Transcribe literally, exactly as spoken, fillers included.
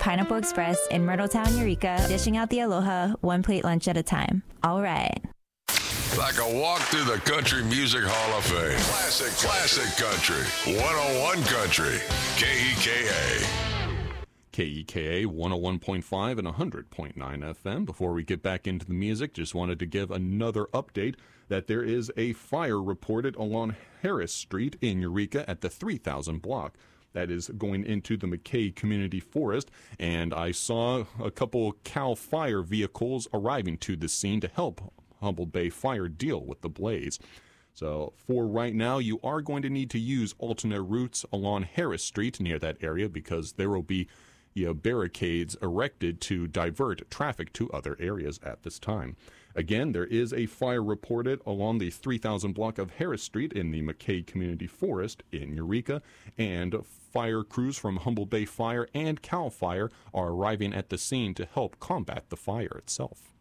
Pineapple Express in Myrtletown, Eureka, dishing out the aloha one plate lunch at a time. All right. Like a walk through the Country Music Hall of Fame. Classic, classic country. one oh one Country. K E K A. K E K A one oh one point five and one hundred point nine F M. Before we get back into the music, just wanted to give another update that there is a fire reported along Harris Street in Eureka at the three thousand block. That is going into the McKay Community Forest, and I saw a couple CAL FIRE vehicles arriving to the scene to help Humboldt Bay Fire deal with the blaze. So for right now, you are going to need to use alternate routes along Harris Street near that area because there will be you know, barricades erected to divert traffic to other areas at this time. Again, there is a fire reported along the three thousand block of Harris Street in the McKay Community Forest in Eureka, and fire crews from Humboldt Bay Fire and CAL FIRE are arriving at the scene to help combat the fire itself.